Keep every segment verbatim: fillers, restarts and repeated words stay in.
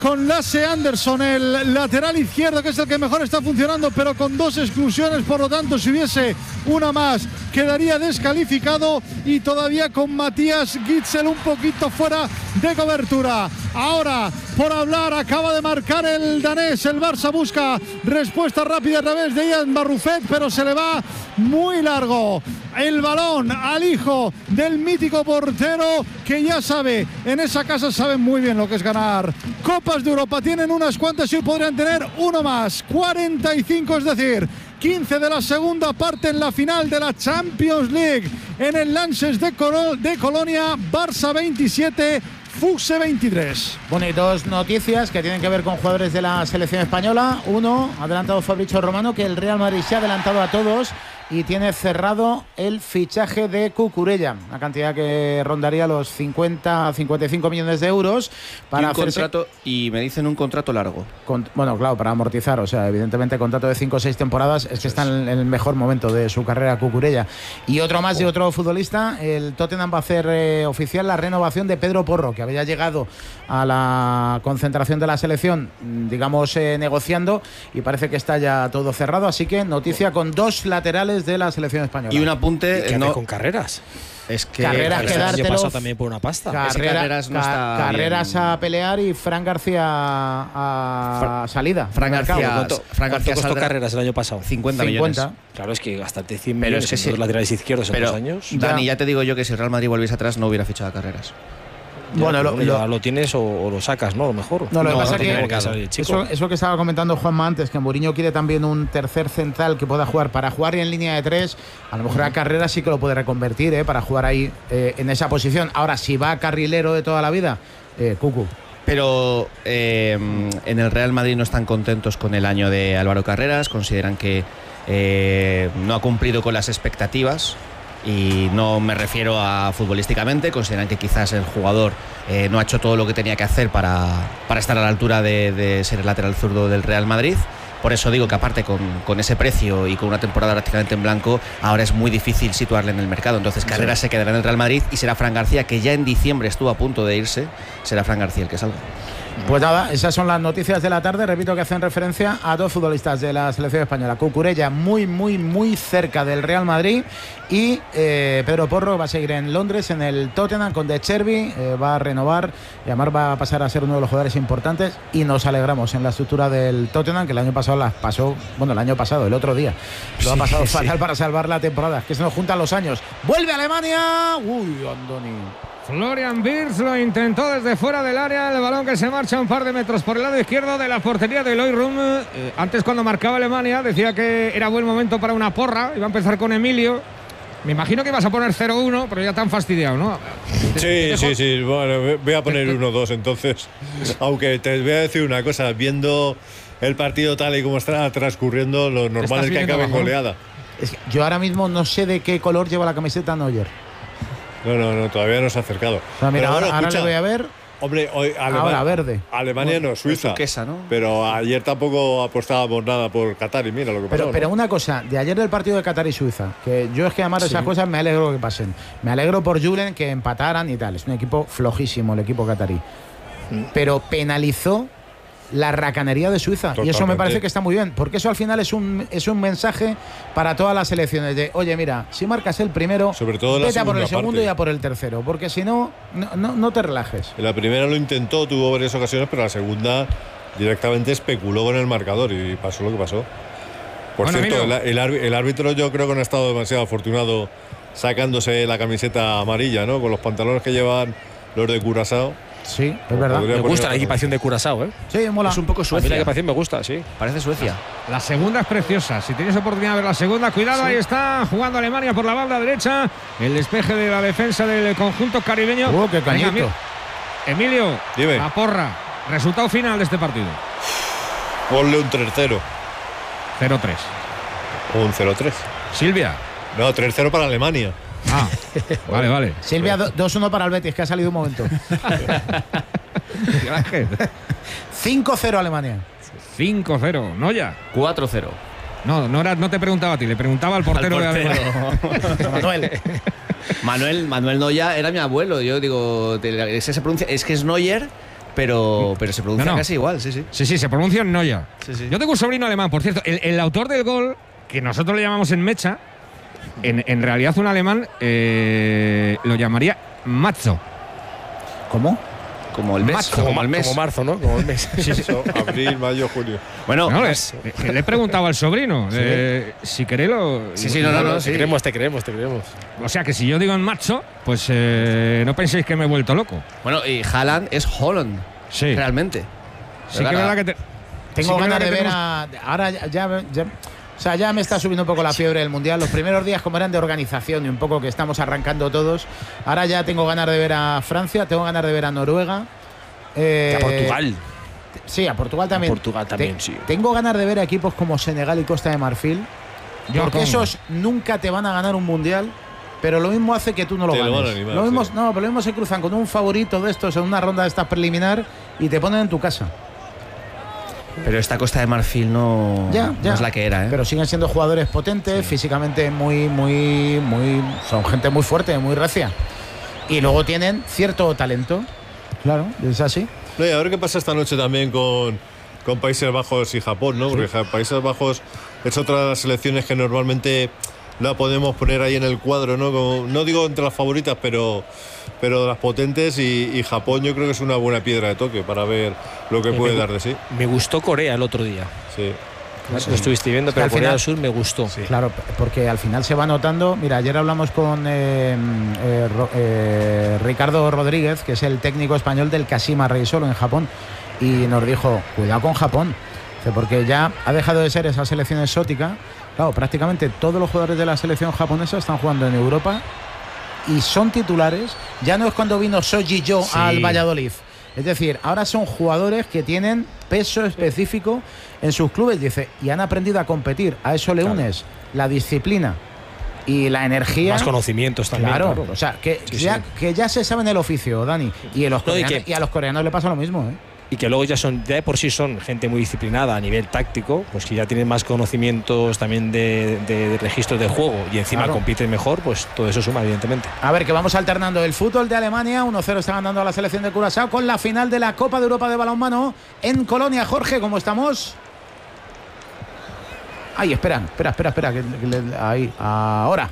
con Lasse Andersson, el lateral izquierdo, que es el que mejor está funcionando, pero con dos exclusiones, por lo tanto, si hubiese una más, quedaría descalificado, y todavía con Matías Gitzel un poquito fuera de cobertura. Ahora, por hablar, acaba de marcar el danés. El Barça busca respuesta rápida a través de Ian Barrufet, pero se le va muy largo el balón al hijo del mítico portero, que ya sabe, en esa casa saben muy bien lo que es ganar Copas de Europa. Tienen unas cuantas y hoy podrían tener uno más. cuarenta y cinco, es decir, quince de la segunda parte en la final de la Champions League en el Lances de, Col- de Colonia. Barça veintisiete, Fuxe veintitrés. Bueno, y dos noticias que tienen que ver con jugadores de la selección española. Uno, adelantado Fabrizio Romano, que el Real Madrid se ha adelantado a todos y tiene cerrado el fichaje de Cucurella, una cantidad que rondaría los cincuenta a cincuenta y cinco millones de euros para y un hacerse... contrato, y me dicen un contrato largo. Con, bueno, claro, para amortizar, o sea, evidentemente contrato de cinco o seis temporadas, es que está en el mejor momento de su carrera Cucurella. Y otro más de otro futbolista, el Tottenham va a hacer eh, oficial la renovación de Pedro Porro, que había llegado a la concentración de la selección, digamos, eh, negociando, y parece que está ya todo cerrado, así que noticia con dos laterales de la selección española. Y un apunte, ¿Qué no, hace con Carreras? Es que Carreras, Carreras quedártelo, el año pasado también por una pasta. Carrera, es que Carreras no ca- está Carreras bien. a pelear y Fran García a Fra- salida. Fran Mercado. García, ¿Cuánto, Fran cuánto García costó saldrá? Carreras el año pasado? cincuenta cincuenta. millones. Claro, es que gastaste cien Pero millones es que en sí. dos laterales izquierdos en Pero, dos años. Dani, Ya. ya te digo yo que si el Real Madrid volviese atrás no hubiera fichado a Carreras. Bueno, Ya, lo, pero lo- ya lo tienes o, o lo sacas, ¿no? Lo mejor. No, lo que No, pasa no es tiene que mercado. salir, chico. eso, eso que estaba comentando Juanma antes, que Mourinho quiere también un tercer central que pueda jugar para jugar en línea de tres. A lo mejor a Carrera sí que lo puede reconvertir, ¿eh? Para jugar ahí eh, en esa posición. Ahora, si va a carrilero de toda la vida, eh, Cucu. Pero eh, en el Real Madrid no están contentos con el año de Álvaro Carreras, consideran que eh, no ha cumplido con las expectativas. Y no me refiero a futbolísticamente, consideran que quizás el jugador eh, no ha hecho todo lo que tenía que hacer para, para estar a la altura de, de ser el lateral zurdo del Real Madrid. Por eso digo que aparte con, con ese precio y con una temporada prácticamente en blanco, ahora es muy difícil situarle en el mercado. Entonces Carreras se quedará en el Real Madrid y será Fran García, que ya en diciembre estuvo a punto de irse, será Fran García el que salga. Pues nada, esas son las noticias de la tarde. Repito que hacen referencia a dos futbolistas de la selección española. Cucurella muy, muy, muy cerca del Real Madrid. Y eh, Pedro Porro va a seguir en Londres, en el Tottenham, con De Chervi. Eh, va a renovar y además va a pasar a ser uno de los jugadores importantes. Y nos alegramos en la estructura del Tottenham, que el año pasado las pasó, bueno, el año pasado, el otro día, lo Sí, ha pasado sí. fatal para salvar la temporada. Es que se nos juntan los años. ¡Vuelve a Alemania! ¡Uy, Andoni! Florian Wirtz lo intentó desde fuera del área, el balón que se marcha un par de metros por el lado izquierdo de la portería de Eloy Rum. Eh, antes, cuando marcaba Alemania, decía que era buen momento para una porra. Iba a empezar con Emilio. Me imagino que ibas a poner cero uno, pero ya tan fastidiado, ¿no? Sí, sí, sí. Bueno, voy a poner uno dos entonces. Aunque te voy a decir una cosa, viendo el partido tal y como está transcurriendo, lo normal Estás es que viniendo acabe en abajo. goleada. Es que yo ahora mismo no sé de qué color lleva la camiseta Neuer. No, no, no, todavía no se ha acercado. O sea, mira, Pero bueno, ahora, ahora escucha, le voy a ver. Hombre, hoy Alema- Ahora verde. Alemania no, Suiza. turquesa, ¿no? Pero ayer tampoco apostábamos nada por Qatar y mira lo que pasó. Pero, pero ¿no? una cosa, de ayer del partido de Qatar y Suiza, que yo es que además de esas cosas me alegro que pasen. Me alegro por Julen que empataran y tal. Es un equipo flojísimo el equipo qatarí. Pero penalizó la racanería de Suiza. Y eso me Totalmente. parece que está muy bien, porque eso al final es un, es un mensaje para todas las selecciones de, oye, mira, si marcas el primero, Sobre todo la vete a por el segunda segundo parte. y a por el tercero, porque si no, no, no, no te relajes. En la primera lo intentó, tuvo varias ocasiones, pero la segunda directamente especuló con el marcador y pasó lo que pasó. Por Bueno, cierto, el, Emilio. el árbi- el árbitro yo creo que no ha estado demasiado afortunado sacándose la camiseta amarilla, ¿no? Con los pantalones que llevan los de Curazao. Sí, es verdad. Podría Me poner gusta la otra equipación de Curazao, ¿eh? Sí, mola. Es un poco A mí la Suecia. equipación me gusta, sí. Parece Suecia. La segunda es preciosa. Si tienes oportunidad de ver la segunda, cuidado, ahí está jugando Alemania por la banda derecha. El despeje de la defensa del conjunto caribeño. Oh, qué cañito. Venga, Emi- Emilio, Dime. la porra. Resultado final de este partido. Ponle un tres cero cero tres. o un cero tres. Silvia. No, tres cero para Alemania. Ah, vale, vale. Silvia, do- dos uno para el Betis, que ha salido un momento. cinco cero Alemania. cinco cero. Noya. cuatro cero. No, no, era, no te preguntaba a ti, le preguntaba al portero, Al de portero. Alemania. Manuel. Manuel, Manuel Noya era mi abuelo. Yo digo, es que se pronuncia, es que es Neuer, pero, pero se pronuncia No, no. casi igual, sí, sí. Sí, sí, se pronuncia Noya. Sí, sí. Yo tengo un sobrino alemán, por cierto. El, el autor del gol, que nosotros le llamamos en Mecha, en, en realidad un alemán eh, lo llamaría Matzo. ¿Cómo? Como el mes, Marzo, como, Como, el mes. como marzo, ¿no? Como el mes. Eso, abril, mayo, junio. Bueno, No, le, pues, le- le he preguntado al sobrino. eh, si queréis lo. Sí, sí, no, no, no, Te sí. creemos, te creemos, te creemos. O sea que si yo digo en macho, pues eh, no penséis que me he vuelto loco. bueno, y Haaland es Holland, Sí. realmente. Sí que es verdad que te- Tengo sí que es ganas verdad de que ver tenemos- a. Ahora ya, ya- ya- O sea, ya me está subiendo un poco la fiebre del Mundial. Los primeros días como eran de organización y un poco que estamos arrancando todos. Ahora ya tengo ganas de ver a Francia, tengo ganas de ver a Noruega. eh, Y a Portugal. Sí, a Portugal también. A Portugal también, Te- sí. Tengo ganas de ver a equipos como Senegal y Costa de Marfil. Yo Porque pongo. esos nunca te van a ganar un Mundial. Pero lo mismo hace que tú no lo Te lo ganes. van a animar, lo mismo, sí. No, pero lo mismo se cruzan con un favorito de estos en una ronda de estas preliminar y te ponen en tu casa. Pero esta Costa de Marfil no, Ya, ya. no es la que era, ¿eh? Pero siguen siendo jugadores potentes, físicamente muy, muy, muy. Son gente muy fuerte, muy recia. Y luego tienen cierto talento. Claro, es así. No, y a ver qué pasa esta noche también con, con Países Bajos y Japón, ¿no? Porque ja- Países Bajos es otra de las selecciones que normalmente la podemos poner ahí en el cuadro, ¿no? Como- no digo entre las favoritas, pero, pero de las potentes. Y, y Japón yo creo que es una buena piedra de toque para ver lo que Eh, puede me- dar de sí. Me gustó Corea el otro día. Sí. No sé si lo estuviste viendo, Es que pero al Corea final- del Sur me gustó. Claro, p- porque al final se va notando. Mira, ayer hablamos con eh, eh, Ro- eh, Ricardo Rodríguez, que es el técnico español del Kashima Reysol en Japón, y nos dijo: cuidado con Japón, dice, porque ya ha dejado de ser esa selección exótica. Claro, prácticamente todos los jugadores de la selección japonesa están jugando en Europa y son titulares. Ya no es cuando vino Soji Yo Sí. al Valladolid. Es decir, ahora son jugadores que tienen peso específico en sus clubes, dice, y han aprendido a competir. A eso le unes la disciplina y la energía. Más conocimientos también. Claro, Claro, o sea, que, Sí, ya, sí. que ya se sabe en el oficio, Dani. Y a los, No, y coreanos, que- y a los coreanos le pasa lo mismo, ¿eh? Y que luego ya son, ya de por sí son gente muy disciplinada a nivel táctico, pues que ya tienen más conocimientos también de, de, de registros de juego y encima Claro. compiten mejor, pues todo eso suma, evidentemente. A ver, que vamos alternando el fútbol de Alemania. uno cero está ganando a la selección de Curazao con la final de la Copa de Europa de balonmano en Colonia. Jorge, ¿cómo estamos? Ay, espera, espera, espera, espera. que- que le- ahí, ahora.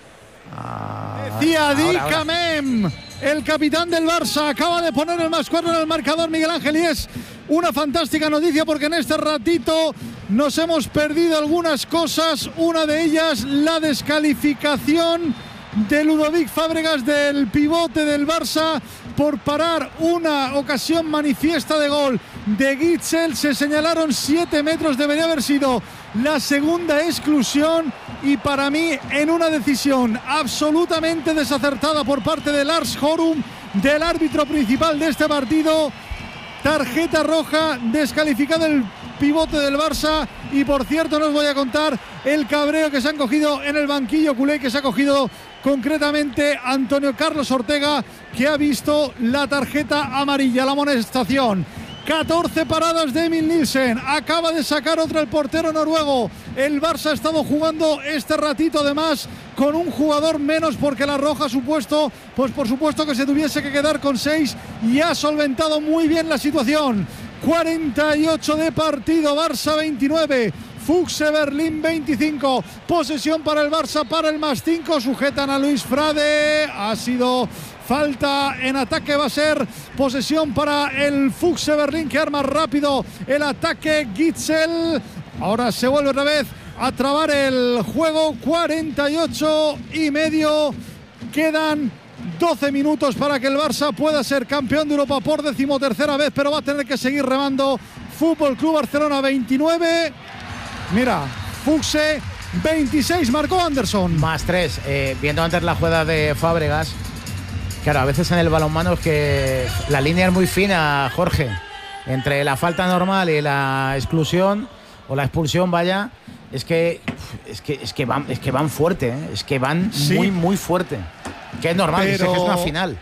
Ah, Decía Di ahora, ahora. Camem, el capitán del Barça, acaba de poner el más cuatro en el marcador, Miguel Ángel, y es una fantástica noticia porque en este ratito nos hemos perdido algunas cosas. Una de ellas, la descalificación de Ludovic Fábregas, del pivote del Barça, por parar una ocasión manifiesta de gol de Gitzel. Se señalaron siete metros, debería haber sido la segunda exclusión, y para mí en una decisión absolutamente desacertada por parte de Lars Horum, del árbitro principal de este partido. Tarjeta roja, descalificado el pivote del Barça. Y por cierto, no os voy a contar el cabreo que se han cogido en el banquillo culé, que se ha cogido concretamente Antonio Carlos Ortega, que ha visto la tarjeta amarilla, la amonestación. catorce paradas de Emil Nielsen, acaba de sacar otra el portero noruego. El Barça ha estado jugando este ratito además con un jugador menos, porque la roja ha supuesto, pues por supuesto que se tuviese que quedar con seis, y ha solventado muy bien la situación. cuarenta y ocho de partido, Barça veintinueve, Fuchse Berlín veinticinco. Posesión para el Barça, para el más cinco. Sujetan a Luis Frade. Ha sido falta en ataque, va a ser posesión para el Fuchse Berlín, que arma rápido el ataque. Gitzel. Ahora se vuelve otra vez a trabar el juego. cuarenta y ocho y medio. Quedan doce minutos para que el Barça pueda ser campeón de Europa por decimotercera vez, pero va a tener que seguir remando. Fútbol Club Barcelona veintinueve. Mira, Fuchse veintiséis, marcó Anderson. Más tres. Eh, viendo antes la jugada de Fábregas, claro, a veces en el balonmano es que la línea es muy fina, Jorge, entre la falta normal y la exclusión o la expulsión, vaya, es que es que es que van es que van fuerte, ¿eh? Es que van Sí. muy muy fuerte. Que es normal, Pero- es que es una final.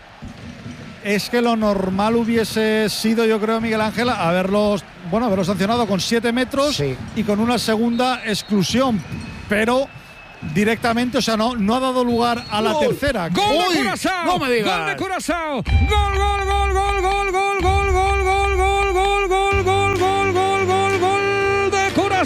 Es que lo normal hubiese sido, yo creo, Miguel Ángel, haberlos, bueno, haberlos sancionado con siete metros Sí. y con una segunda exclusión, pero directamente, o sea, no, no ha dado lugar a la ¡Gol! tercera. ¡Gol ¡Uy! de Curazao! ¡No me digas! ¡Gol de Curazao! ¡Gol, gol, gol, gol, gol, gol, gol, gol, gol!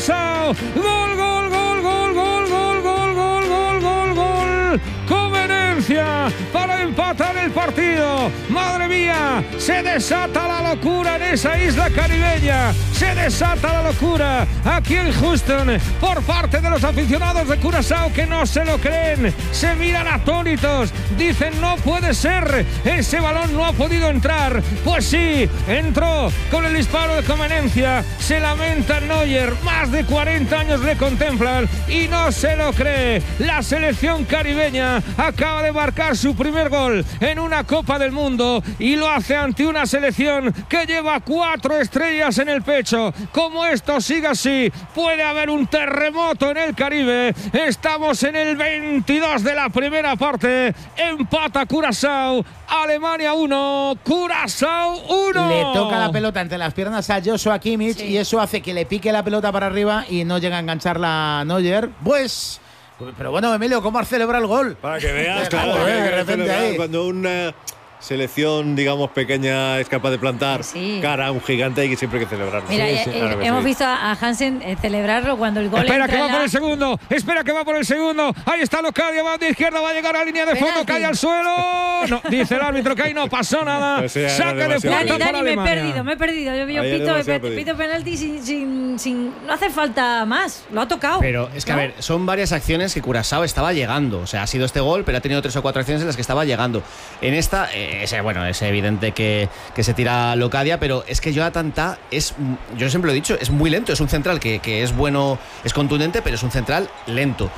Curazao. Gol, gol, gol, gol, gol, gol, gol, gol, gol, gol, gol. Conveniencia para empatar el partido. Madre mía, se desata la locura en esa isla caribeña. Se desata la locura aquí en Houston por parte de los aficionados de Curazao que no se lo creen. Se miran atónitos. Dicen, no puede ser. Ese balón no ha podido entrar. Pues sí, entró con el disparo de conveniencia. Se lamenta Neuer. Más de cuarenta años le contemplan y no se lo cree. La selección caribeña acaba de marcar su primer gol en una Copa del Mundo y lo hace ante una selección que lleva cuatro estrellas en el pecho. Como esto siga así, puede haber un terremoto en el Caribe. Estamos en el veintidós de la primera parte. Empata Curazao. Alemania uno, Curazao uno. Le toca la pelota entre las piernas a Joshua Kimmich, sí, y eso hace que le pique la pelota para arriba y no llega a engancharla Neuer. Pues... Pero bueno, Emilio, ¿cómo has celebrado el gol? Para que veas, claro, claro, eh, de repente ahí. Cuando una selección, digamos, pequeña es capaz de plantar sí. cara a un gigante, hay que siempre hay que celebrarlo. Mira, sí, eh, sí, eh, claro hemos sí. visto a Hansen eh, celebrarlo cuando el gol Espera entra que va en por la... el segundo. Espera que va por el segundo. Ahí está Locadia, va de izquierda, va a llegar a la línea de fondo, Penalti. cae al suelo. No, dice el árbitro que ahí no pasó nada. Pues sí, era Saque de demasiado puerta Dani, para Dani, me he Alemania. perdido, me he perdido. Yo, yo Ahí era pito, demasiado pito, perdido. pito penalti sin, sin, sin... No hace falta más. Lo ha tocado. Pero es que, ¿no? a ver, son varias acciones que Curazao estaba llegando. O sea, ha sido este gol, pero ha tenido tres o cuatro acciones en las que estaba llegando. En esta, eh, es, bueno, es evidente que, que se tira Locadia, pero es que Jonathan Tah es, yo siempre lo he dicho, es muy lento. Es un central que, que es bueno, es contundente, pero es un central lento.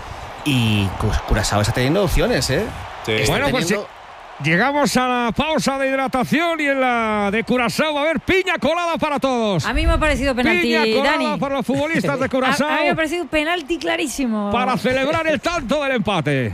Y Curazao está teniendo opciones, ¿eh? Sí. Está Bueno, pues teniendo... llegamos a la pausa de hidratación y en la de Curazao va a haber piña colada para todos. A mí me ha parecido penalti, Piña colada Dani. para los futbolistas de A, Curazao a mí me ha parecido penalti clarísimo. para celebrar el tanto del empate.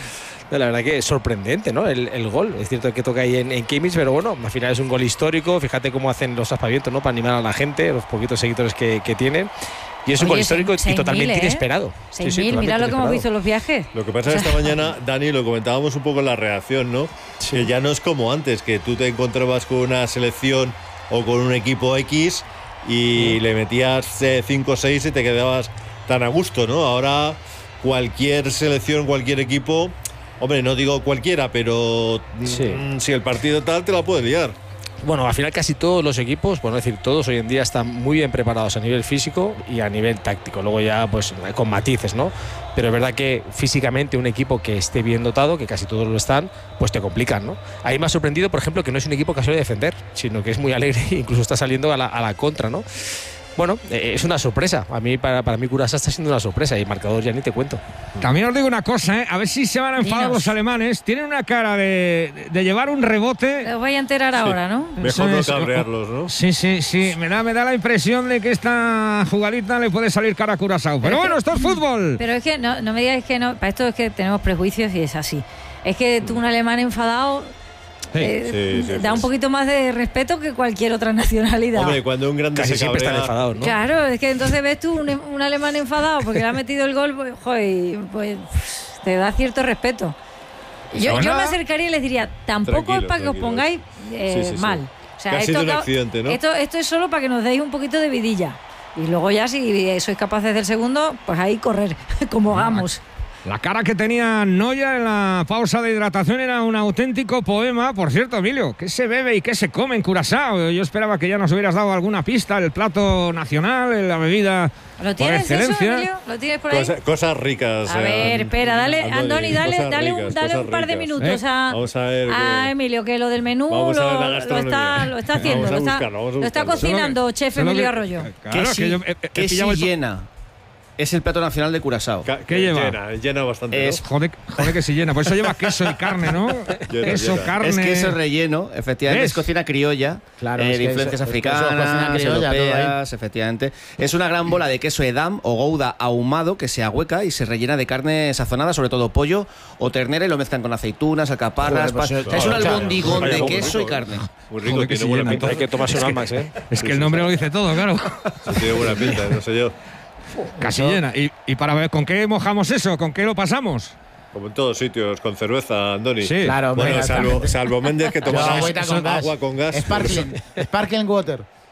La verdad que es sorprendente, ¿no? El, el gol. Es cierto que toca ahí en, en Kimmich, pero bueno, al final es un gol histórico. Fíjate cómo hacen los aspavientos, ¿no? Para animar a la gente, los poquitos seguidores que, que tienen. Y es un Oye, gol histórico seis y totalmente mil, ¿eh? inesperado. seis mil, Sí, sí, mira totalmente lo que hemos inesperado. visto en los viajes. Lo que pasa es que esta mañana, Dani, lo comentábamos un poco en la reacción, ¿no? Sí. Que ya no es como antes, que tú te encontrabas con una selección o con un equipo X y mm. le metías cinco o seis y te quedabas tan a gusto, ¿no? Ahora cualquier selección, cualquier equipo, hombre, no digo cualquiera, pero Sí. mm, si el partido tal te la puede liar. Bueno, al final casi todos los equipos, por no decir todos, hoy en día están muy bien preparados a nivel físico y a nivel táctico. Luego ya, pues, con matices, ¿no? Pero es verdad que físicamente un equipo que esté bien dotado, que casi todos lo están, pues te complican, ¿no? Ahí me ha sorprendido, por ejemplo, que no es un equipo que suele defender, sino que es muy alegre e incluso está saliendo a la, a la contra, ¿no? Bueno, eh, es una sorpresa. A mí, para, para mí, Curazao está siendo una sorpresa y el marcador ya ni te cuento. También os digo una cosa, ¿eh? A ver si se van a enfadar Dinos. los alemanes. Tienen una cara de, de llevar un rebote. Os voy a enterar ahora, ¿no? Mejor no es- cabrearlos, ¿no? Sí, sí, sí. Me da, me da la impresión de que esta jugadita le puede salir cara a Curazao. Pero bueno, esto es fútbol. Pero es que no, no me digáis que no. Para esto es que tenemos prejuicios y es así. Es que tú, un alemán enfadado, Sí. eh, Sí, sí, da sí. un poquito más de respeto que cualquier otra nacionalidad. Hombre, cuando un grande Casi se siempre cabrea, están enfadados, ¿no? Claro, es que entonces ves tú un, un alemán enfadado porque le ha metido el gol, pues, joder, pues te da cierto respeto. Yo, Pues yo me nada. acercaría y les diría, tampoco Tranquilo, es para que os tranquilo. pongáis eh, Sí, sí, sí. mal. O sea, Que ha sido un acaba- accidente, ¿no? esto, esto es solo para que nos deis un poquito de vidilla. Y luego ya, si sois capaces del segundo, pues ahí correr, como hagamos. La cara que tenía Neuer en la pausa de hidratación era un auténtico poema. Por cierto, Emilio, ¿qué se bebe y qué se come en Curazao? Yo esperaba que ya nos hubieras dado alguna pista, el plato nacional, la bebida ¿Lo por tienes eso, excelencia. Emilio? ¿Lo tienes por ahí? Cosa- cosas ricas. A eh, ver, espera, dale, Andoni, Andoni, dale, cosas dale, un, ricas, dale un cosas par de ricas. minutos ¿Eh? a, Vamos a ver a que- Emilio, que lo del menú Vamos a ver la lo, lo gastronomía. está, lo está haciendo, Vamos a lo está, buscarlo, vamos a lo está buscarlo. cocinando chef Solo Emilio que- Arroyo. Claro, que sí, que yo he- he que pillado sí el- llena. Es el plato nacional de Curazao. Ca- ¿Qué que lleva? Llena, llena bastante. Es- ¿no? Joder, joder que se llena. Por eso lleva queso y carne, ¿no? queso, llena. carne. Es queso relleno, efectivamente, ¿Ves? es cocina criolla, Claro, eh, es de que influencias eso- es que eso es cocina africanas, criolla, todo ahí. europeas, efectivamente. Es una gran bola de queso edam o gouda ahumado que se ahueca y se rellena de carne sazonada, sobre todo pollo o ternera, y lo mezclan con aceitunas, alcaparras. Joder, pues pa- eso- o sea, es un Vaya, albondigón vaya, de muy queso y rico, carne. Muy rico, Joder, que tiene se buena llena. pinta. Hay que tomarse un almax, ¿eh? Es que el nombre lo dice todo, claro. Sí, tiene buena pinta, no sé yo. Casi llena. ¿Y, y para ver con qué mojamos eso? ¿Con qué lo pasamos? Como en todos sitios, con cerveza, Andoni. Sí. Claro, Bueno, hombre, salvo, salvo Méndez que Yo, tomará agüita con gas. agua con gas. Sparkling, sparkling water.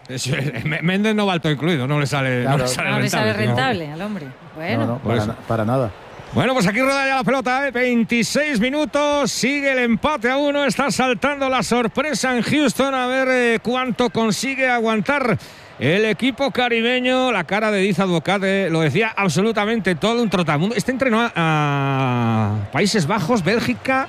Méndez no va alto incluido, no le sale, Claro. no le sale No le rentable. sale rentable al hombre. Bueno. No, no, Por para, eso. na- para nada. Bueno, pues aquí rueda ya la pelota, ¿eh? veintiséis minutos, sigue el empate a uno, está saltando la sorpresa en Houston, a ver eh, cuánto consigue aguantar el equipo caribeño. La cara de Diz Advocat eh, lo decía absolutamente todo, un trotamundo. Este entrenó a, a Países Bajos, Bélgica,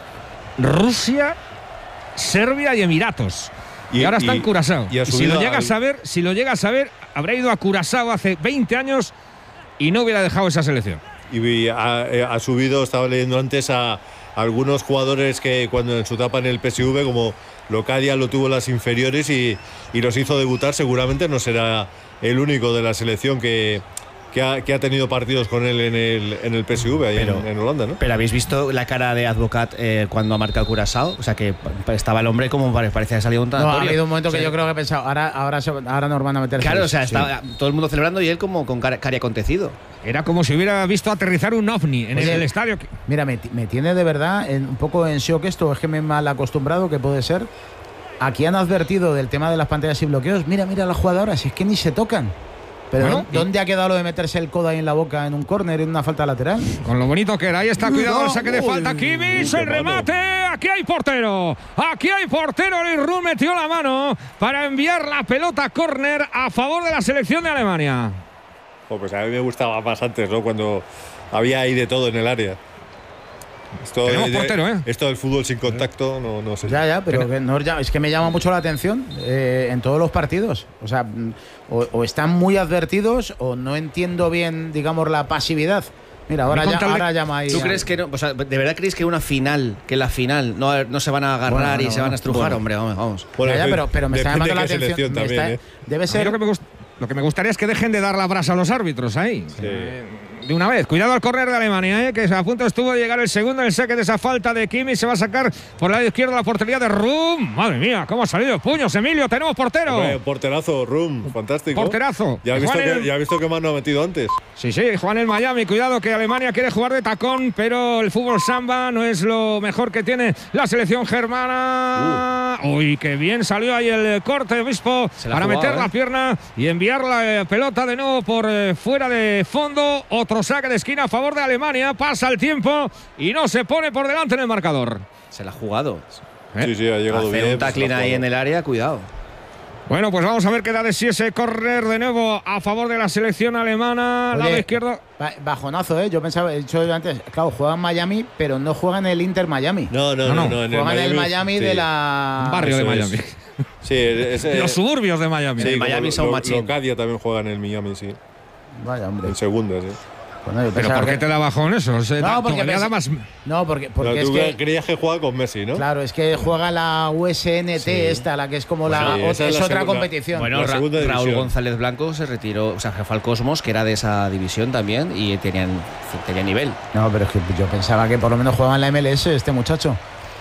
Rusia, Serbia y Emiratos. Y, Y- ahora está y- en Curazao. y ha Y si subido lo llega a al- saber, si lo llega a saber, habrá ido a Curazao hace veinte años y no hubiera dejado esa selección. Y ha, eh, ha subido, estaba leyendo antes, a algunos jugadores que cuando en su etapa en el P S V, como Locadia, lo tuvo en las inferiores y, y los hizo debutar. Seguramente no será el único de la selección que, que, ha, que ha tenido partidos con él en el, en el P S V, ahí Pero- en, en Holanda, ¿no? Pero ¿habéis visto la cara de Advocat eh, cuando ha marcado Curazao? O sea, que pa- estaba el hombre como pare- parecía que salía un No, tanatorio. ha habido un momento O sea, que yo creo que he pensado, ahora, ahora, se- ahora nos van a meter. Claro, o sea, seis. estaba todo el mundo celebrando y él como con cara, cari acontecido. Era como si hubiera visto aterrizar un ovni en Oye, el estadio. Mira, me, me tiene de verdad en- un poco en shock esto, es que me he mal acostumbrado, que puede ser. Aquí han advertido del tema de las pantallas y bloqueos. Mira, mira las jugadoras, es que ni se tocan. Pero Bueno, ¿dó- ¿dónde ha quedado lo de meterse el codo ahí en la boca en un córner, en una falta lateral? Con lo bonito que era. Ahí está, cuidado, el No, saque de uy, falta. Kimmich, qué el remate. Aquí hay portero. Aquí hay portero. Luis Rum metió la mano para enviar la pelota a córner a favor de la selección de Alemania. Oh, pues a mí me gustaba más antes, ¿no? Cuando había ahí de todo en el área. Esto, Tenemos de- portero, ¿eh? Esto del fútbol sin contacto, no, no sé. Ya, ya, pero que no os llama- es que me llama mucho la atención eh, en todos los partidos. O sea, mm, o, o están muy advertidos o no entiendo bien, digamos, la pasividad. Mira, ahora, Me ya, conta el de- ahora llama ahí. ¿Tú a- crees que no? O sea, ¿de verdad creéis que una final, que la final no, no se van a agarrar Bueno, y bueno, se van bueno. a estrujar? Bueno. Hombre, vamos, vamos. Bueno, Ya, ya, de- pero, pero me está depende llamando la de qué atención. selección me también, está- ¿eh? Debe A mí ser. lo que, me gust- lo que me gustaría es que dejen de dar la brasa a los árbitros ahí. Eh, De una vez. Cuidado al córner de Alemania, ¿eh? Que a punto estuvo de llegar el segundo en el saque de esa falta de Kimmich. Se va a sacar por el lado izquierdo la portería de Rum. Madre mía, cómo ha salido puños, Emilio. Tenemos portero. Hombre, porterazo, Rum, fantástico. Porterazo. Ya has visto, Juan que, el- ya has visto que mano ha metido antes. Sí, sí, Juan el Miami. Cuidado que Alemania quiere jugar de tacón, pero el fútbol samba no es lo mejor que tiene la selección germana. Uy, qué bien salió ahí el corte de Obispo Se la ha para jugado, meter ¿eh? la pierna y enviar la eh, pelota de nuevo por eh, fuera de fondo. Otro saque de esquina a favor de Alemania. Pasa el tiempo y no se pone por delante en el marcador. Se la ha jugado. ¿Eh? Sí, sí, ha llegado Hacer bien. un tackling pues, ahí en el área, cuidado. Bueno, pues vamos a ver qué da de sí ese córner de nuevo a favor de la selección alemana. Oye, Lado izquierdo. ba- Bajonazo, ¿eh? Yo pensaba, he dicho yo antes, claro, juegan Miami, pero no juegan el Inter Miami. No, no, No, no. no, no, en juegan el Miami sí. de la. Un barrio de eso es. Miami. Sí, ese, Los suburbios de Miami. sí, En como Miami lo- son lo- machín. Locadia también juega en el Miami, sí. Vaya, hombre. En segunda, sí. Bueno, yo ¿Pero pensaba por qué que- te da bajón eso? O sea, No, da- porque todavía pensé- da más. No, porque, porque Pero es tú que. creías que juega con Messi, ¿no? Claro, es que juega la U S N T Sí. esta, la que es como la. Bueno, ot- esa es es la otra segunda. competición. Bueno, La Ra- segunda Raúl división. González Blanco se retiró, o sea, se fue al Cosmos, que era de esa división también, y tenían, tenía nivel. No, pero es que yo pensaba que por lo menos jugaba en la M L S este muchacho.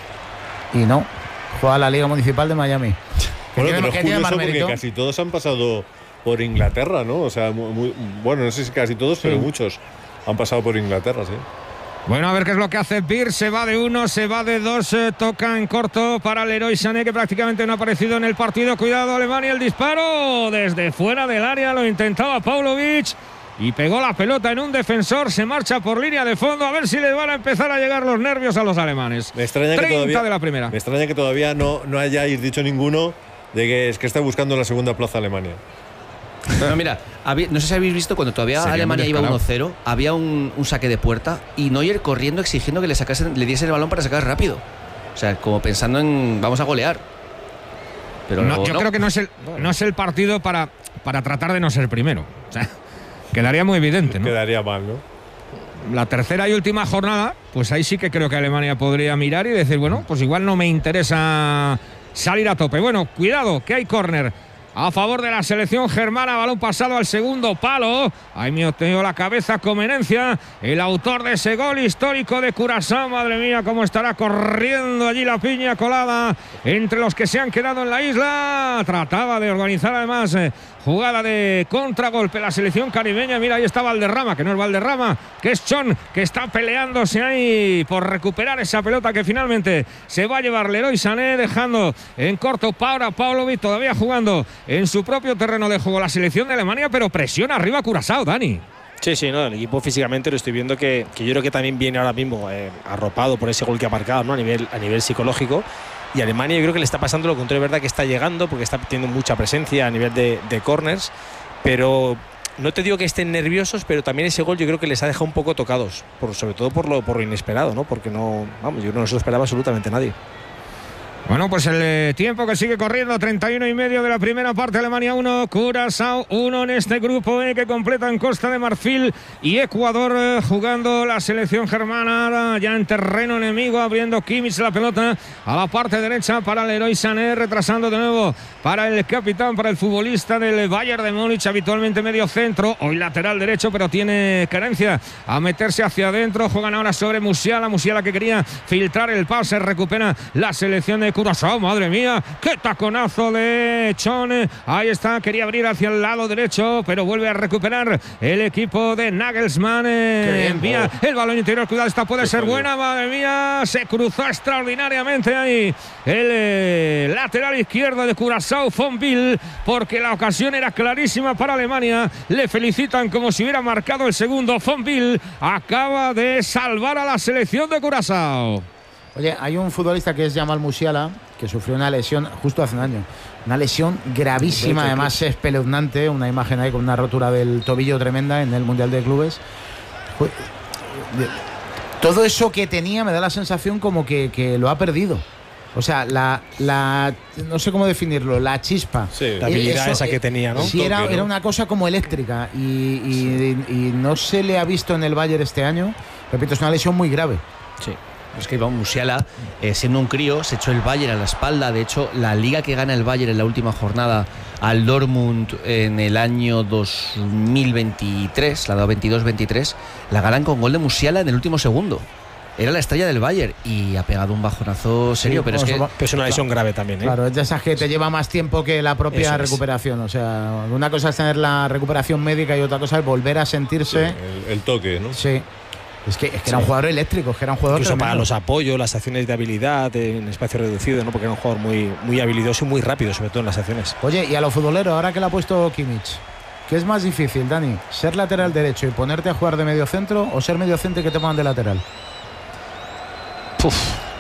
Y no, juega en la Liga Municipal de Miami. ¿Qué Bueno, tiene- pero es qué tiene más curioso porque mérito? casi todos han pasado por Inglaterra, ¿no? O sea, muy- muy- bueno, no sé si casi todos, pero muchos han pasado por Inglaterra, sí. Bueno, a ver qué es lo que hace Bir. Se va de uno, se va de dos. eh, toca en corto para Leroy Sané, que prácticamente no ha aparecido en el partido. Cuidado, Alemania, el disparo. Desde fuera del área lo intentaba Paulovic. Y pegó la pelota en un defensor. Se marcha por línea de fondo. A ver si le van a empezar a llegar los nervios a los alemanes. Me extraña que treinta todavía, de la primera. Me extraña que todavía no, no hayáis dicho ninguno de que es que está buscando la segunda plaza Alemania. Pero mira, había- no sé si habéis visto cuando todavía Sería Alemania muy iba descarado. uno cero, había un, un saque de puerta y Neuer corriendo exigiendo que le sacasen, le diesen el balón para sacar rápido. O sea, como pensando en vamos a golear. Pero No, luego yo no. creo que no es el, no es el partido para, para tratar de no ser primero. O sea, quedaría muy evidente, ¿no? Quedaría mal, ¿no? La tercera y última jornada, pues ahí sí que creo que Alemania podría mirar y decir, bueno, pues igual no me interesa salir a tope. Bueno, cuidado, que hay córner a favor de la selección germana. Balón pasado al segundo palo. Ahí me tengo la cabeza Comenencia, el autor de ese gol histórico de Curazao. Madre mía, cómo estará corriendo allí la piña colada entre los que se han quedado en la isla. Trataba de organizar además eh, jugada de contragolpe la selección caribeña. Mira, ahí está Valderrama, que no es Valderrama, que es Chon, que está peleándose ahí por recuperar esa pelota que finalmente se va a llevar Leroy Sané, dejando en corto para Pavlovic, todavía jugando en su propio terreno de juego la selección de Alemania, pero presiona arriba Curazao, Dani. Sí, sí, no, el equipo físicamente lo estoy viendo que, que yo creo que también viene ahora mismo eh, arropado por ese gol que ha marcado, ¿no? a, nivel, a nivel psicológico. Y Alemania yo creo que le está pasando lo contrario, es verdad que está llegando porque está teniendo mucha presencia a nivel de, de corners, pero no te digo que estén nerviosos, pero también ese gol yo creo que les ha dejado un poco tocados, por, sobre todo por lo, por lo inesperado, ¿no? Porque no, vamos, yo creo que no se lo esperaba absolutamente nadie. Bueno, pues el eh, tiempo que sigue corriendo, treinta y uno y medio de la primera parte, Alemania uno, Curazao uno en este grupo E que completan Costa de Marfil y Ecuador, eh, jugando la selección germana ya en terreno enemigo, abriendo Kimmich la pelota a la parte derecha para Leroy Sané, retrasando de nuevo para el capitán, para el futbolista del Bayern de Múnich, habitualmente medio centro, hoy lateral derecho, pero tiene carencia a meterse hacia adentro. Juegan ahora sobre Musiala, Musiala que quería filtrar el pase, recupera la selección de Curazao, madre mía, qué taconazo de Chon, ahí está, quería abrir hacia el lado derecho, pero vuelve a recuperar el equipo de Nagelsmann, eh, envía oh. el balón interior, cuidado, esta puede ser buena, madre mía, se cruzó extraordinariamente ahí el eh, lateral izquierdo de Curazao, Fonville, porque la ocasión era clarísima para Alemania, le felicitan como si hubiera marcado el segundo. Fonville acaba de salvar a la selección de Curazao. Oye, hay un futbolista que es Jamal Musiala, que sufrió una lesión justo hace un año. Una lesión gravísima, además espeluznante. Una imagen ahí con una rotura del tobillo tremenda en el Mundial de Clubes. Todo eso que tenía me da la sensación como que, que lo ha perdido. O sea, la, la no sé cómo definirlo, la chispa. Sí, la habilidad eso, esa que tenía, ¿no? Sí, era, era una cosa como eléctrica y, y, sí. y, y no se le ha visto en el Bayern este año. Repito, es una lesión muy grave. Sí. Es que Iván Musiala, eh, siendo un crío, se echó el Bayern a la espalda. De hecho, la liga que gana el Bayern en la última jornada al Dortmund en el año dos mil veintitrés, la veintidós veintitrés, la ganan con gol de Musiala en el último segundo. Era la estrella del Bayern y ha pegado un bajonazo serio, sí, pero es que... Pero es una lesión grave también, ¿eh? Claro, es de esas que te lleva más tiempo que la propia recuperación. O sea, una cosa es tener la recuperación médica y otra cosa es volver a sentirse... Sí, el, el toque, ¿no? Sí. Es que, es que sí. era un jugador eléctrico, es que era un jugador incluso tremendo. Para los apoyos, las acciones de habilidad en espacio reducido, ¿no? Porque era un jugador muy, muy habilidoso y muy rápido, sobre todo en las acciones. Oye, y a los futboleros, ahora que le ha puesto Kimmich, ¿qué es más difícil, Dani? ¿Ser lateral derecho y ponerte a jugar de medio centro o ser medio centro y que te pongan de lateral? Uf.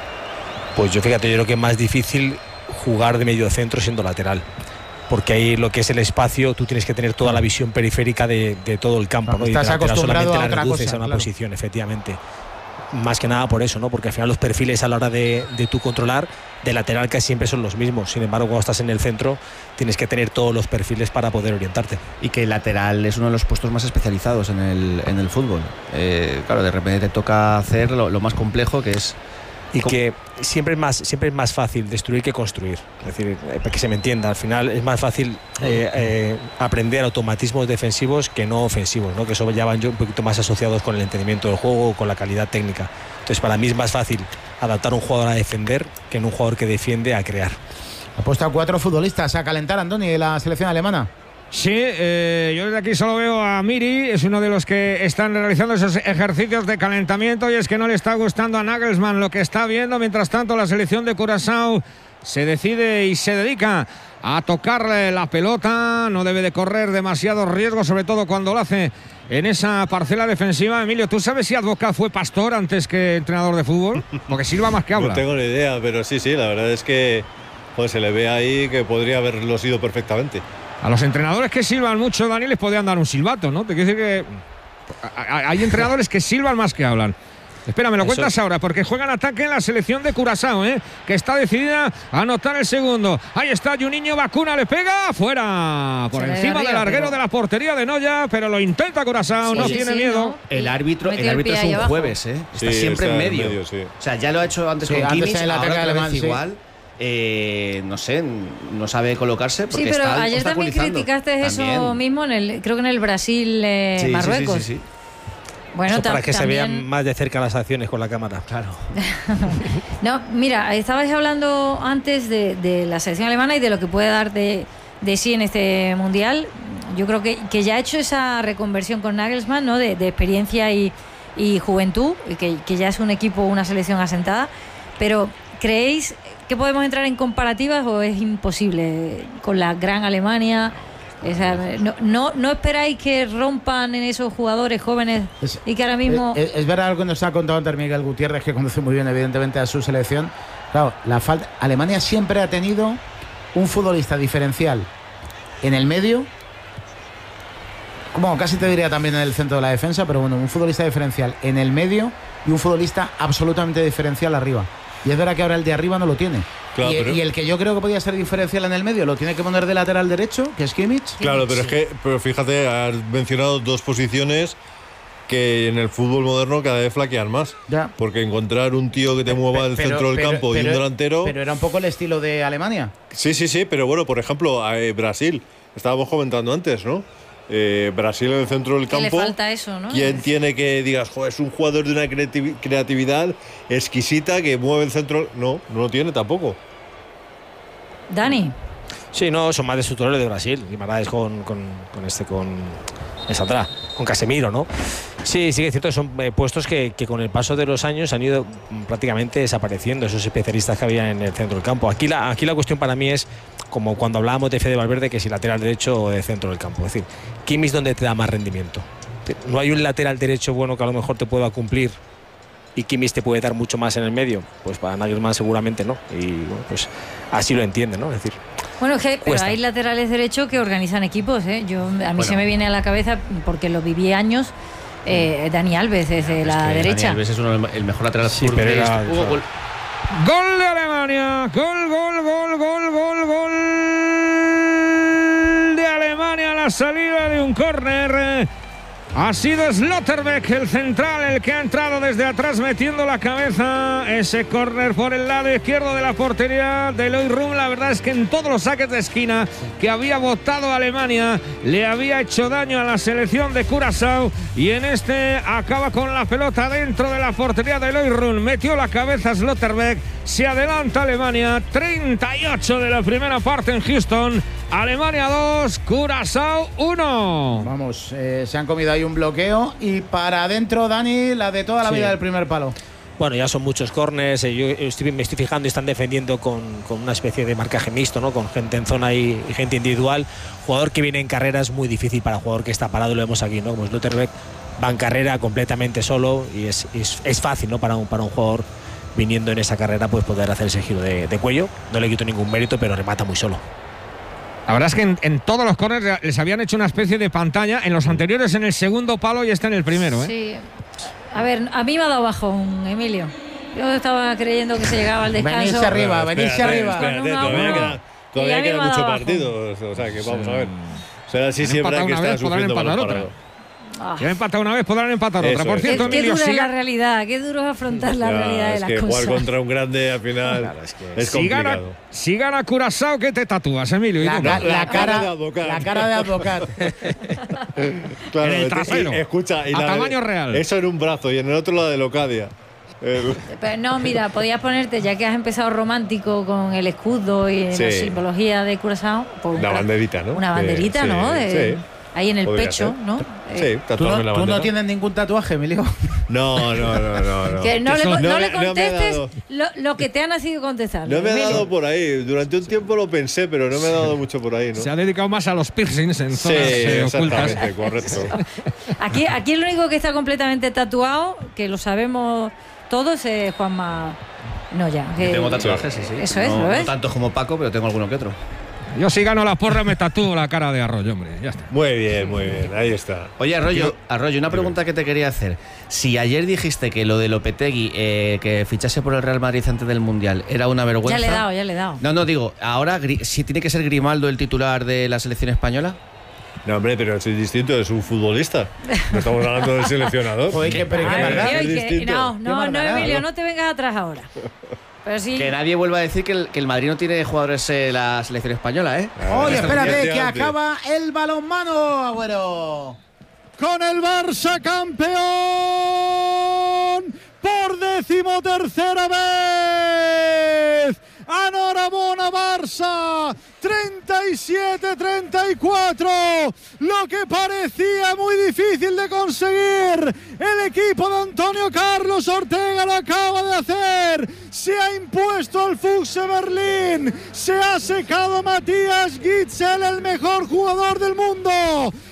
Pues yo fíjate, yo creo que es más difícil jugar de medio centro siendo lateral. Porque ahí lo que es el espacio, tú tienes que tener toda la visión periférica de, de todo el campo, claro, ¿no? Estás y acostumbrado a otra cosa, a una claro. posición, efectivamente. Más que nada por eso, ¿no? Porque al final los perfiles a la hora de, de tú controlar de lateral casi siempre son los mismos. Sin embargo, cuando estás en el centro tienes que tener todos los perfiles para poder orientarte. Y que el lateral es uno de los puestos más especializados en el, en el fútbol. Eh, claro, de repente te toca hacer lo, lo más complejo, que es... Y que siempre es más siempre es más fácil destruir que construir. Es decir, para que se me entienda, al final es más fácil eh, eh, aprender automatismos defensivos que no ofensivos, ¿no? Que eso ya van un poquito más asociados con el entendimiento del juego o con la calidad técnica. Entonces, para mí es más fácil adaptar a un jugador a defender que en un jugador que defiende a crear. Ha puesto a cuatro futbolistas a calentar, Andoni, de la selección alemana. Sí, eh, yo desde aquí solo veo a Miri, es uno de los que están realizando esos ejercicios de calentamiento y es que no le está gustando a Nagelsmann lo que está viendo. Mientras tanto, la selección de Curazao se decide y se dedica a tocarle la pelota, no debe de correr demasiado riesgo, sobre todo cuando lo hace en esa parcela defensiva. Emilio, ¿tú sabes si Advocat fue pastor antes que entrenador de fútbol? Porque silba más que habla. No tengo ni idea, pero sí, sí, la verdad es que pues, se le ve ahí que podría haberlo sido perfectamente. A los entrenadores que silban mucho, Dani, les podían dar un silbato, ¿no? Te quiero decir que hay entrenadores que silban más que hablan. Espera, me lo Eso. cuentas ahora, porque juegan ataque en la selección de Curazao, ¿eh? Que está decidida a anotar el segundo. Ahí está Juninho, vacuna, le pega, fuera, por Se encima del larguero pero... de la portería de Noya, pero lo intenta Curazao, sí, no sí, tiene sí, miedo. ¿no? El árbitro, el árbitro es un abajo. jueves, ¿eh? Está sí, siempre está en medio. En medio sí. O sea, ya lo ha hecho antes sí, con Kimmich, en el ataque alemán, igual. Eh, no sé, no sabe colocarse porque sí, pero está ayer también criticaste también. eso mismo en el, creo que en el Brasil eh, sí, Marruecos. Sí, sí, sí, sí. Bueno, eso para que también... se vean más de cerca las acciones con la cámara. Claro. No, mira, estabais hablando antes de, de la selección alemana y de lo que puede dar de, de sí en este Mundial. Yo creo que, que ya ha hecho esa reconversión con Nagelsmann, ¿no? de, de experiencia y, y juventud, y que, que ya es un equipo, una selección asentada. Pero ¿creéis que podemos entrar en comparativas o es imposible con la gran Alemania? O sea, no, no, ¿no esperáis que rompan en esos jugadores jóvenes es, y que ahora mismo...? Es, es verdad lo que nos ha contado antes Miguel Gutiérrez, que conoce muy bien evidentemente a su selección. Claro, la falta, Alemania siempre ha tenido un futbolista diferencial en el medio, como casi te diría también en el centro de la defensa, pero bueno, un futbolista diferencial en el medio y un futbolista absolutamente diferencial arriba. Y es verdad que ahora el de arriba no lo tiene. Claro, y, pero... y el que yo creo que podía ser diferencial en el medio lo tiene que poner de lateral derecho, que es Kimmich. Claro, pero es que, pero fíjate, has mencionado dos posiciones que en el fútbol moderno cada vez flaquean más. Ya. Porque encontrar un tío que te mueva el centro del pero, campo pero, y un delantero. Pero era un poco el estilo de Alemania. Sí, sí, sí, pero bueno, por ejemplo, eh, Brasil, estábamos comentando antes, ¿no? Eh, Brasil en el centro del campo. Le falta eso, ¿no? ¿Quién tiene que digas, joder, es un jugador de una creativ- creatividad exquisita que mueve el centro? No, no lo tiene tampoco. Dani. Sí, no, son más destructores de Brasil. Guimaraes con, con, con este, con esa atrás, con Casemiro, ¿no? Sí, sí que es cierto que son eh, puestos que, que con el paso de los años han ido prácticamente desapareciendo esos especialistas que había en el centro del campo. Aquí la, aquí la cuestión para mí es como cuando hablábamos de Fede Valverde, que si lateral derecho o de centro del campo. Es decir, Kimmich donde te da más rendimiento. No hay un lateral derecho bueno que a lo mejor te pueda cumplir y Kimmich te puede dar mucho más en el medio. Pues para Nagelsmann seguramente no. Y bueno, pues así lo entiende, ¿no? Es decir, bueno, es que pero cuesta. hay laterales derechos que organizan equipos, ¿eh? Yo, a mí bueno. se me viene a la cabeza, porque lo viví años, eh, Dani Alves desde es la derecha. Dani Alves es uno, el mejor lateral Sí, sur pero que era- Hubo gol. Gol de Alemania, gol, gol, gol, gol, gol, gol de Alemania a la salida de un córner. Ha sido Slotterbeck, el central, el que ha entrado desde atrás metiendo la cabeza. Ese córner por el lado izquierdo de la portería de Eloy Rum. La verdad es que en todos los saques de esquina que había botado Alemania le había hecho daño a la selección de Curazao. Y en este acaba con la pelota dentro de la portería de Eloy Rum. Metió la cabeza Slotterbeck. Se adelanta Alemania. treinta y ocho de la primera parte en Houston. Alemania dos, Curazao uno. Vamos, eh, se han comido ahí un bloqueo y para adentro, Dani, la de toda la Sí. vida del primer palo. bueno, ya son muchos córners. eh, Yo estoy, me estoy fijando y están defendiendo con, con una especie de marcaje mixto, ¿no? Con gente en zona y, y gente individual. Jugador que viene en carrera es muy difícil para jugador que está parado, lo vemos aquí, ¿no? Como Slotterbeck va en carrera completamente solo y es, es, es fácil, ¿no? Para un, para un jugador viniendo en esa carrera, pues poder hacer ese giro de, de cuello. No le quito ningún mérito, pero remata muy solo. La verdad es que en, en todos los corners les habían hecho una especie de pantalla. En los anteriores en el segundo palo y está en el primero, ¿eh? Sí. A ver, a mí me ha dado bajón, Emilio. Yo estaba creyendo que se llegaba al descanso. Venirse arriba, venirse Espérate, arriba. espérate, Con uno a todavía uno, queda, y todavía ya queda me ha mucho dado partido. O sea que vamos a ver. Será así Han siempre empatado que una está vez, podrán sufriendo empatar balón otra. parado. Ah. Ya han empatado una vez, podrán empatar Eso otra. Por es. cierto, Qué, qué Emilio, duro es siga, la realidad, qué duro es afrontar la Ya, realidad de es las que cosas. jugar contra un grande al final Claro, es que es si gana, complicado. si gana Curazao, ¿qué te tatúas, Emilio? ¿Y La, tú? ca- La la cara cara, de Advocat. la cara de Advocat. Claro, en el y- trasero. y- escucha, y A la de- tamaño real. Eso en un brazo y en el otro la de Locadia. El- Pero no, mira, podías ponerte, ya que has empezado romántico con el escudo y Sí. la simbología de Curazao, pues Una un- banderita, ¿no? Una banderita, Sí, ¿no? De- sí. Ahí en el Podría pecho, ser. ¿no? Sí, Eh, ¿Tú tatuarme la no, tú no bandera. tienes ningún tatuaje, Emilio? No, no, no, no, no. que no le, No no me- le no me ha contestes dado- lo, lo que te ha nacido contestar. No me ha Emilio. dado por ahí. Durante un tiempo lo pensé, pero no me ha dado mucho por ahí, ¿no? Se ha dedicado más a los piercings en Sí, zonas eh, ocultas. exactamente, correcto. Aquí, aquí el único que está completamente tatuado, que lo sabemos todos, es Juanma Noya. Yo que- tengo tatuajes, sí, sí. Eso es, no, ¿lo ves? no tantos como Paco, pero tengo alguno que otro. Yo si gano la porra me tatúo la cara de Arroyo, hombre. Ya está. Muy bien, muy bien. Ahí está. Oye, Arroyo, Quiero- Arroyo, una pregunta que te quería hacer. Si ayer dijiste que lo de Lopetegui, eh, que fichase por el Real Madrid antes del Mundial, era una vergüenza. Ya le he dado, ya le he dado. No, no, digo, ahora, Gri- si tiene que ser Grimaldo el titular de la selección española. No, hombre, pero es distinto, es un futbolista. No estamos hablando del seleccionador. Joder, qué- pero qué Ay, maldad. tío, y Es que- distinto. no, Qué no, no, barbaridad, Emilio, ¿no? no te vengas atrás ahora. Pero sí. Que nadie vuelva a decir que el, que el Madrid no tiene jugadores en la selección española, ¿eh? Oye, espérate, que Efectivamente. acaba el balonmano, Agüero. Con el Barça campeón por decimotercera vez. Enhorabuena Rabona Barça, treinta y siete treinta y cuatro. Lo que parecía muy difícil de conseguir, el equipo de Antonio Carlos Ortega lo acaba de hacer. Se ha impuesto al Füchse Berlín, se ha secado Matías Gitzel, el mejor jugador del mundo.